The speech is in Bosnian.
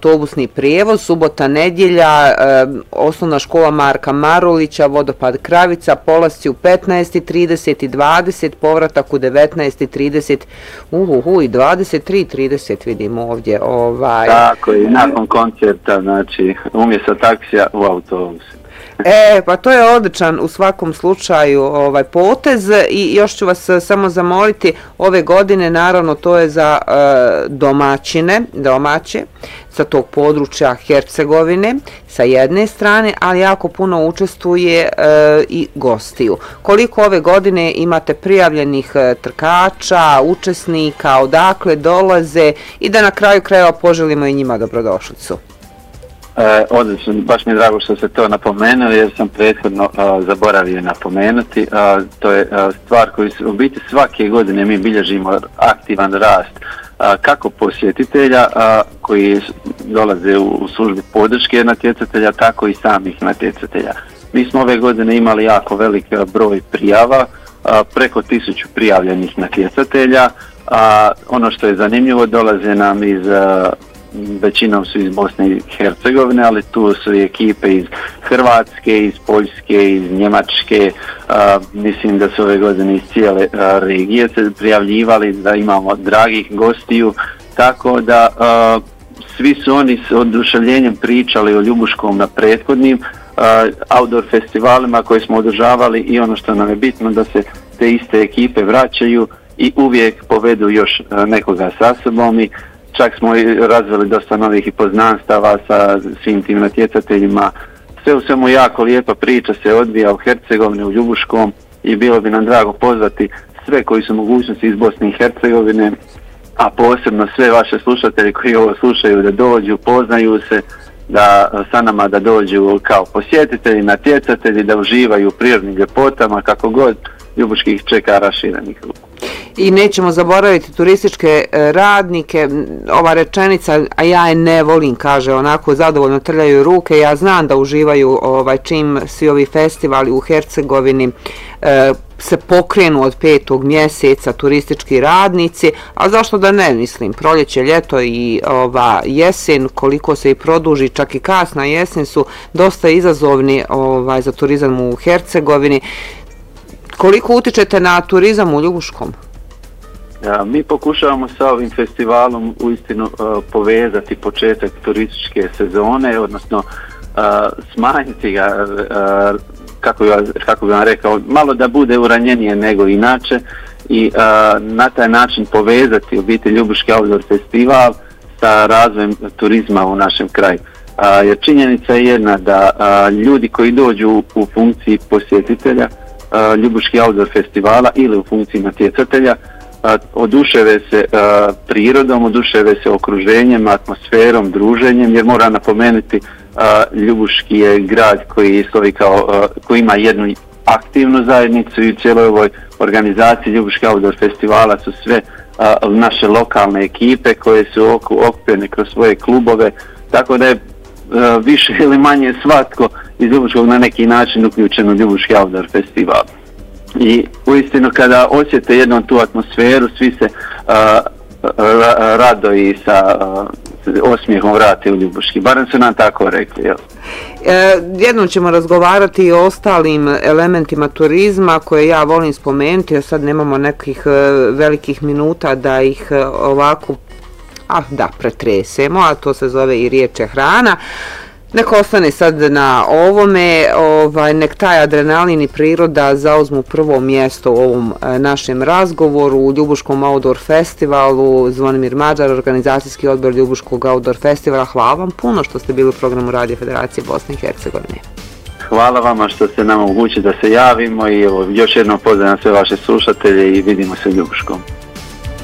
autobusni prijevoz, subota, nedjelja, osnovna škola Marka Marulića, vodopad Kravica, polasci u 15:30 i 20, povratak u 19:30, i 23:30 vidimo ovdje. Tako i nakon koncerta, znači umjesto taksija u autobusu. Pa to je odličan u svakom slučaju potez i još ću vas samo zamoliti, ove godine naravno to je za domaće sa tog područja Hercegovine sa jedne strane, ali jako puno učestvuje i gostiju. Koliko ove godine imate prijavljenih trkača, učesnika, odakle dolaze i da na kraju krajeva poželimo i njima dobrodošlicu. Odlično, baš mi je drago što ste to napomenuli jer sam prethodno zaboravio napomenuti. To je stvar koju u biti svake godine mi bilježimo aktivan rast kako posjetitelja koji dolaze u službi podrške natjecatelja, tako i samih natjecatelja. Mi smo ove godine imali jako velik broj prijava, preko 1000 prijavljenih natjecatelja. Ono što je zanimljivo, dolaze nam većinom su iz Bosne i Hercegovine, ali tu su i ekipe iz Hrvatske, iz Poljske, iz Njemačke, mislim da su ove godine iz cijele regije se prijavljivali, da imamo dragih gostiju, tako da svi su oni s oduševljenjem pričali o Ljubuškom na prethodnim outdoor festivalima koje smo održavali i ono što nam je bitno da se te iste ekipe vraćaju i uvijek povedu još nekoga sa sobom i čak smo i razvili dosta novih i poznanstava sa svim tim natjecateljima. Sve u svemu jako lijepa priča se odvija u Hercegovini, u Ljubuškom i bilo bi nam drago pozvati sve koji su mogućnosti iz Bosne i Hercegovine, a posebno sve vaše slušatelji koji ovo slušaju da dođu, poznaju se, da sa nama da dođu kao posjetitelji, natjecatelji, da uživaju u prirodnim ljepotama, kako god Ljubuški ih čeka raširenih ruku. I nećemo zaboraviti turističke radnike, ova rečenica, a ja je ne volim, kaže onako zadovoljno trljaju ruke, ja znam da uživaju čim svi ovi festivali u Hercegovini se pokrenu od 5. mjeseca turistički radnici, a zašto da ne, mislim, proljeće, ljeto i jesen, koliko se i produži, čak i kasna jesen su dosta izazovni za turizam u Hercegovini. Koliko utičete na turizam u Ljubuškom? Mi pokušavamo sa ovim festivalom uistinu povezati početak turističke sezone, odnosno smanjiti ga, kako bi vam rekao, malo da bude uranjenije nego inače i na taj način povezati u biti Ljubuški outdoor festival sa razvojem turizma u našem kraju. Jer činjenica je jedna da ljudi koji dođu u funkciji posjetitelja Ljubuški outdoor festivala ili u funkciji natjecatelja oduševe se prirodom, oduševe se okruženjem, atmosferom, druženjem, jer mora napomenuti Ljubuški je grad koji ima jednu aktivnu zajednicu i u cijeloj ovoj organizaciji Ljubuški outdoor festivala su sve naše lokalne ekipe koje su okupljene kroz svoje klubove, tako da je više ili manje svatko iz Ljubuškog na neki način uključen u Ljubuški outdoor festival. I uistinu kada osjete jednom tu atmosferu, svi se rado i sa osmijehom vrate u Ljubuški. Barem su nam tako rekli. Jel? Jednom ćemo razgovarati i o ostalim elementima turizma koje ja volim spomenuti, a sad nemamo nekih velikih minuta da ih ovako pretresemo, a to se zove i riječe hrana. Neka ostane sad na ovome, nek taj adrenalin i priroda zauzmu prvo mjesto u ovom našem razgovoru u Ljubuškom outdoor festivalu. Zvonimir Mađar, organizacijski odbor Ljubuškog outdoor festivala. Hvala vam puno što ste bili u programu Radio Federacije Bosne i Hercegovine. Hvala vama što ste nam omogućili da se javimo i još jednom pozdravljam sve vaše slušatelje i vidimo se u Ljubuškom.